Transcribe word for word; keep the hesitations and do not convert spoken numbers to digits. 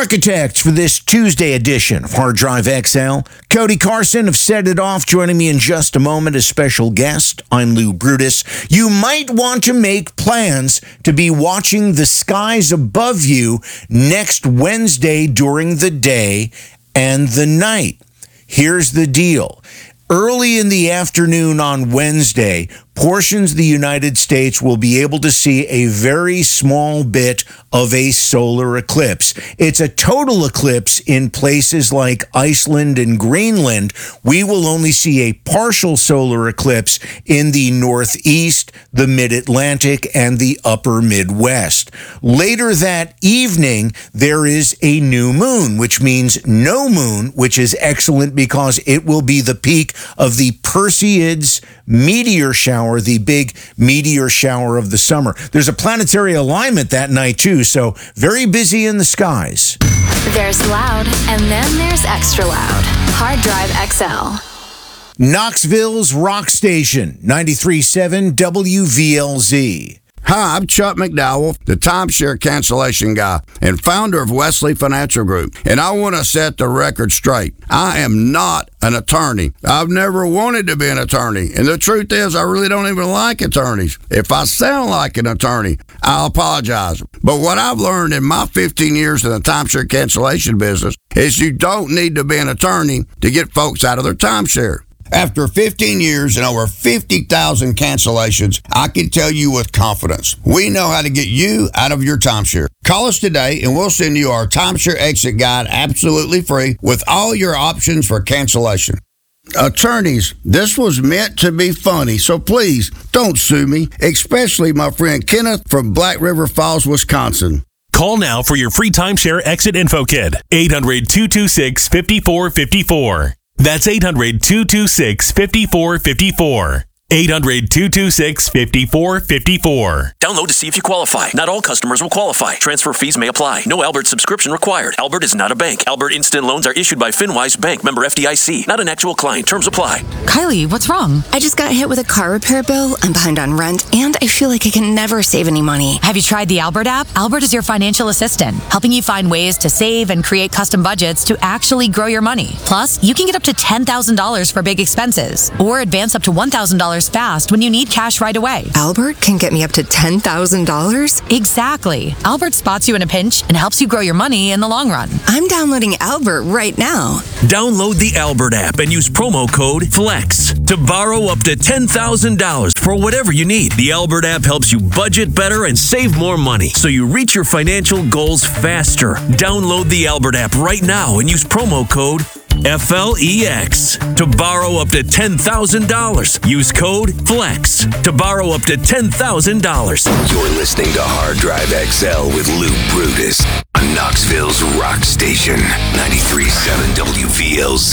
Architects for this Tuesday edition of Hard Drive X L. Cody Carson of Set It Off joining me in just a moment as special guest. I'm Lou Brutus. You might want to make plans to be watching the skies above you next Wednesday during the day and the night. Here's the deal. Early in the afternoon on Wednesday, portions of the United States will be able to see a very small bit of a solar eclipse. It's a total eclipse in places like Iceland and Greenland. We will only see a partial solar eclipse in the Northeast, the Mid-Atlantic, and the upper Midwest. Later that evening, there is a new moon, which means no moon, which is excellent because it will be the peak of the Perseids meteor shower, the big meteor shower of the summer. There's a planetary alignment that night too, so very busy in the skies. There's loud, and then there's extra loud. Hard Drive X L. Knoxville's rock station, ninety-three point seven W V L Z. Hi, I'm Chuck McDowell, the timeshare cancellation guy and founder of Wesley Financial Group, and I want to set the record straight. I am not an attorney. I've never wanted to be an attorney, and the truth is I really don't even like attorneys. If I sound like an attorney, I'll apologize. But what I've learned in my fifteen years in the timeshare cancellation business is you don't need to be an attorney to get folks out of their timeshare. After fifteen years and over fifty thousand cancellations, I can tell you with confidence, we know how to get you out of your timeshare. Call us today and we'll send you our timeshare exit guide absolutely free with all your options for cancellation. Attorneys, this was meant to be funny, so please don't sue me, especially my friend Kenneth from Black River Falls, Wisconsin. Call now for your free timeshare exit info kit. eight hundred, two two six, five four five four. That's eight hundred, two two six, five four five four. eight hundred, two two six, five four five four. Download to see if you qualify. Not all customers will qualify. Transfer fees may apply. No Albert subscription required. Albert is not a bank. Albert Instant Loans are issued by FinWise Bank, member F D I C. Not an actual client. Terms apply. Kylie, what's wrong? I just got hit with a car repair bill. I'm behind on rent, and I feel like I can never save any money. Have you tried the Albert app? Albert is your financial assistant, helping you find ways to save and create custom budgets to actually grow your money. Plus, you can get up to ten thousand dollars for big expenses, or advance up to one thousand dollars fast when you need cash right away. Albert can get me up to ten thousand dollars? Exactly. Albert spots you in a pinch and helps you grow your money in the long run. I'm downloading Albert right now. Download the Albert app and use promo code FLEX to borrow up to ten thousand dollars for whatever you need. The Albert app helps you budget better and save more money so you reach your financial goals faster. Download the Albert app right now and use promo code F L E X to borrow up to ten thousand dollars. Use code FLEX to borrow up to ten thousand dollars. You're listening to Hard Drive X L with Lou Brutus on Knoxville's rock station, ninety-three point seven W V L Z.